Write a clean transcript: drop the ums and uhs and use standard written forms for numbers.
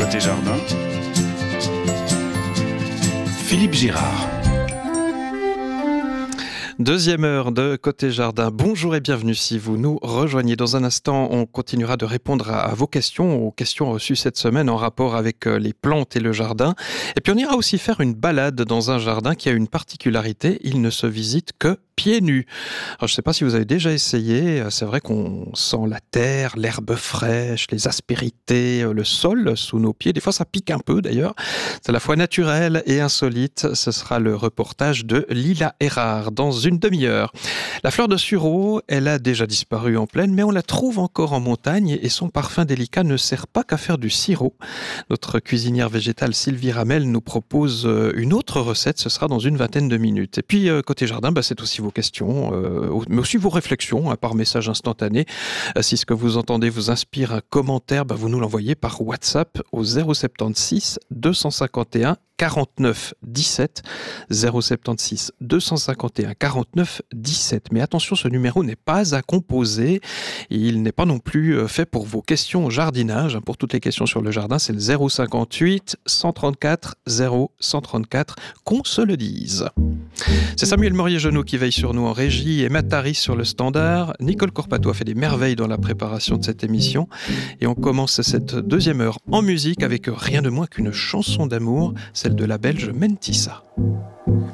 Côté jardin, Philippe Girard. Deuxième heure de Côté Jardin. Bonjour et bienvenue si vous nous rejoignez. Dans un instant, on continuera de répondre à vos questions, aux questions reçues cette semaine en rapport avec les plantes et le jardin. Et puis on ira aussi faire une balade dans un jardin qui a une particularité, il ne se visite que pieds nus. Alors, je ne sais pas si vous avez déjà essayé, c'est vrai qu'on sent la terre, l'herbe fraîche, les aspérités, le sol sous nos pieds. Des fois ça pique un peu d'ailleurs. C'est à la fois naturel et insolite. Ce sera le reportage de Lila Erard dans une demi-heure. La fleur de sureau, elle a déjà disparu en plaine, mais on la trouve encore en montagne et son parfum délicat ne sert pas qu'à faire du sirop. Notre cuisinière végétale Sylvie Ramel nous propose une autre recette, ce sera dans une vingtaine de minutes. Et puis côté jardin, c'est aussi vos questions, mais aussi vos réflexions par message instantané. Si ce que vous entendez vous inspire un commentaire, vous nous l'envoyez par WhatsApp au 076 251 49 17 076 251 49 17. Mais attention, ce numéro n'est pas à composer. Il n'est pas non plus fait pour vos questions au jardinage. Pour toutes les questions sur le jardin, c'est le 058 134 0134. Qu'on se le dise. C'est Samuel Morier-Genoux qui veille sur nous en régie et Matt Harris sur le standard. Nicole Corpato a fait des merveilles dans la préparation de cette émission. Et on commence cette deuxième heure en musique avec rien de moins qu'une chanson d'amour, celle de la Belge Mentissa.